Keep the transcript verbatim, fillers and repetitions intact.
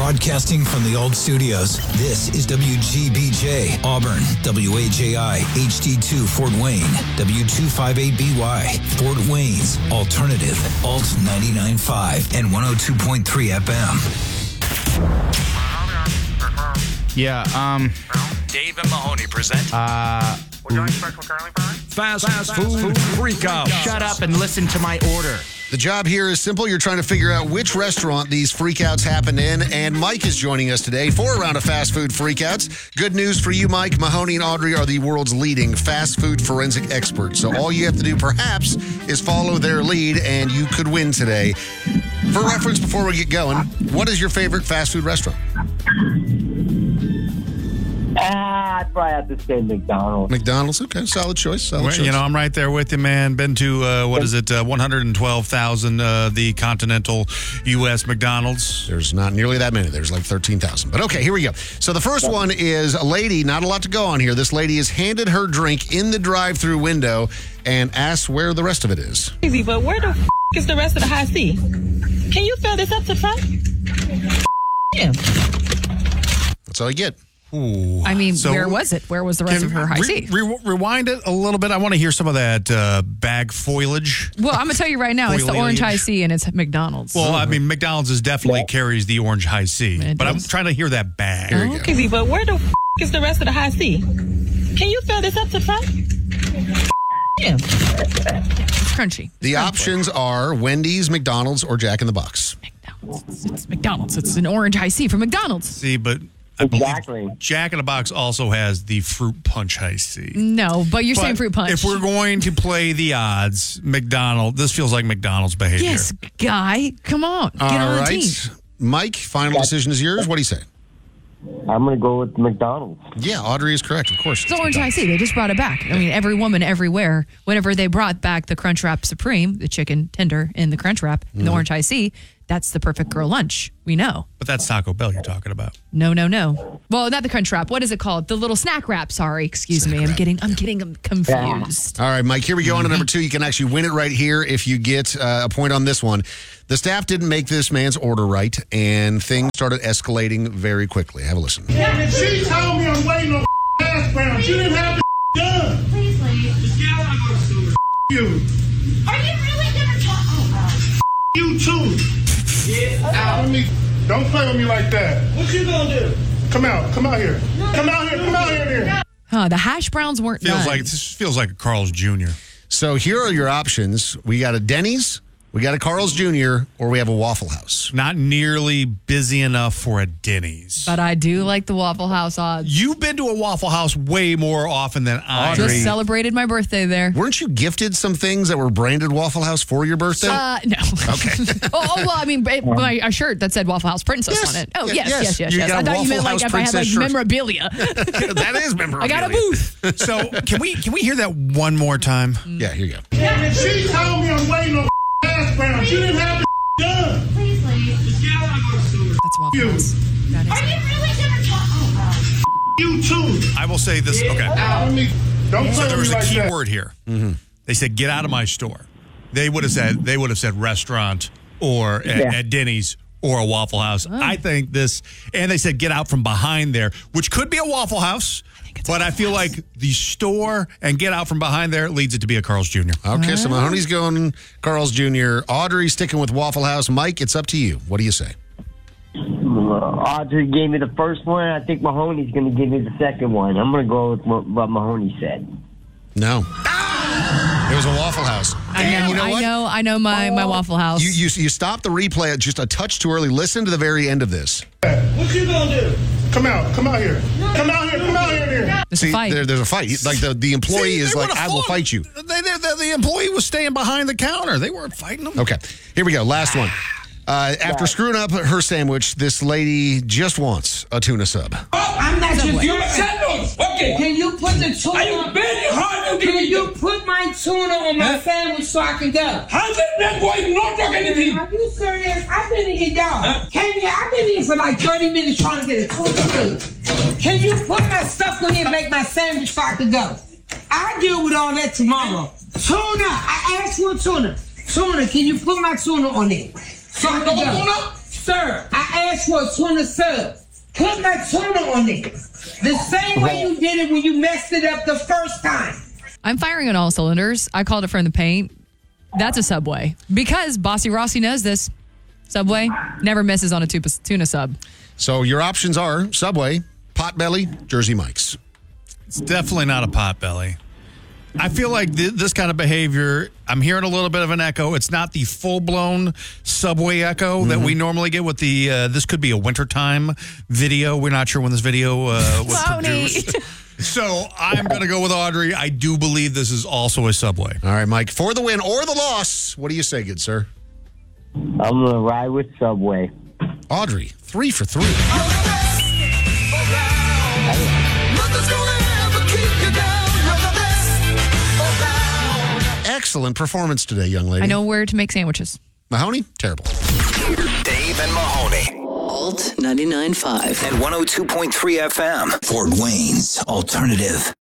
Broadcasting from the old studios, this is W G B J, Auburn, W A J I, H D two, Fort Wayne, W two fifty-eight B Y, Fort Wayne's Alternative, Alt ninety-nine point five and one oh two point three F M. Yeah, um... Dave and Mahoney present... Uh... Fast, fast food, food freakout. Shut up and listen to my order. The job here is simple. You're trying to figure out which restaurant these freakouts happen in, and Mike is joining us today for a round of fast food freakouts. Good news for you, Mike. Mahoney and Audrey are the world's leading fast food forensic experts, so all you have to do, perhaps, is follow their lead, and you could win today. For reference, before we get going, what is your favorite fast food restaurant? Ah, I'd probably have to say McDonald's. McDonald's, okay, solid choice. Solid well, choice. You know, I'm right there with you, man. Been to, uh, what is it, uh, one hundred twelve thousand, uh, the continental U S McDonald's. There's not nearly that many. There's like thirteen thousand. But okay, here we go. So the first one is a lady, not a lot to go on here. This lady is handed her drink in the drive-through window and asks where the rest of it is. Easy, but where the f- is the rest of the high C? Can you fill this up to front? Yeah. That's all you get. Ooh. I mean, So, where was it? Where was the rest Can of her high re- C? re- rewind it a little bit. I want to hear some of that uh, bag foliage. Well, I'm going to tell you right now, it's the Foliage. orange high C and it's McDonald's. Well, I mean, McDonald's is definitely carries the orange high C, It but I'm does. trying to hear that bag. Here you go. Easy, but where the f- is the rest of the high C? Can you fill this up to front? Yeah. It's crunchy. It's The crunchy. options are Wendy's, McDonald's, or Jack in the Box. McDonald's. It's, it's McDonald's. It's an orange high C from McDonald's. See, but I believe Exactly. Jack in the Box also has the fruit punch high C. No, but you're saying But fruit punch. If we're going to play the odds, McDonald's, this feels like McDonald's behavior. Yes, guy. Come on. Get All on the right. team. Mike, final decision is yours. What do you say? I'm going to go with McDonald's. Yeah, Audrey is correct, of course. It's orange high C. They just brought it back. I mean, every woman everywhere, whenever they brought back the Crunchwrap Supreme, the chicken tender in the Crunchwrap, and Mm. the orange high C, that's the perfect girl lunch. We know. But that's Taco Bell you're talking about. No, no, no. Well, not the Crunchwrap. What is it called? The little snack wrap. Sorry, excuse me. I'm getting, I'm getting them confused. All right, Mike, here we go on to number two. You can actually win it right here if you get uh, a point on this one. The staff didn't make this man's order right, and things started escalating very quickly. Have a listen. Yeah, she told me I'm waiting on hash browns. You didn't have the done. Please leave. Yeah, I'm gonna sue her. You. Are you really gonna talk? Oh, You too. Yeah. Out. Don't play with me like that. What you gonna do? Come out. Come out here. Come out here. Come out here. There. Huh, the hash browns weren't Feels done. like this feels like a Carl's Junior So here are your options. We got a Denny's, we got a Carl's Junior, or we have a Waffle House. Not nearly busy enough for a Denny's. But I do like the Waffle House odds. You've been to a Waffle House way more often than I. Just celebrated my birthday there. Weren't you gifted some things that were branded Waffle House for your birthday? Uh, no. Okay. oh, oh, well, I mean, it- my a shirt that said Waffle House Princess Yes. on it. Oh, Yeah, yes, yes. yes, yes, You yes. got I a thought you meant Waffle like House if I had like Princess shirt. memorabilia. That is memorabilia. I got a booth. So can we can we hear that one more time? Yeah, here you go. Yeah, she told me I'm waiting on hash browns. You didn't have the done. please leave. Yeah, I'm gonna sue her. That's Waffle You. House. That Are is. you really gonna talk? Oh, You too. I will say this. Okay. Don't So play there with was me a like key that. word here. They said, "Get out of my store." They would have said they would have said restaurant or at, Yeah. at Denny's or a Waffle House. I think this, and they said, "Get out from behind there," which could be a Waffle House. But I feel like the store and get out from behind there leads it to be a Carl's Junior Okay, so Mahoney's going Carl's Junior Audrey sticking with Waffle House. Mike, it's up to you. What do you say? Uh, Audrey gave me the first one. I think Mahoney's going to give me the second one. I'm going to go with what, what Mahoney said. No. It was a Waffle House. I know, And you know I what? know, I know my, my Waffle House. You, you you stopped the replay at just a touch too early. Listen to the very end of this. What you gonna do? Come out. Come out here. Come out here. Come out here. There. There's See, a fight. There, there's a fight. Like the, the employee See, is they like, would've I will fought. fight you. They, they, the, the employee was staying behind the counter. They weren't fighting them. Okay, here we go. Last one. Uh, after screwing up her sandwich, this lady just wants a tuna sub. Oh, I'm not your sandwich. Okay. Can you put the tuna? Are you very hard to Can you put my tuna on my sandwich so I can go? How's it that boy not talking anything? Are you serious? I've been eating down. Huh? Can you? I've been eating for like thirty minutes trying to get a tuna food. Can you put my stuff on here and make my sandwich so I can go? I'll deal with all that tomorrow. Tuna. I asked for tuna. Tuna. Can you put my tuna on there? So I can go. Sir, I asked for a tuna sub. Put my tuna on it. The same way you did it when you messed it up the first time. I'm firing on all cylinders. I called it from the paint. That's a Subway. Because Bossy Rossi knows this. Subway never misses on a tuna sub. So your options are Subway, Potbelly, Jersey Mike's. It's definitely not a Potbelly. I feel like th- this kind of behavior, I'm hearing a little bit of an echo. It's not the full-blown Subway echo mm-hmm. that we normally get with the, uh, this could be a wintertime video. We're not sure when this video uh, was produced. So I'm going to go with Audrey. I do believe this is also a Subway. All right, Mike. For the win or the loss, what do you say, good sir? I'm going to ride with Subway. Audrey, three for three. Excellent performance today, young lady. I know where to make sandwiches. Mahoney, terrible. Dave and Mahoney. Alt ninety-nine point five. And one oh two point three F M. Fort Wayne's Alternative.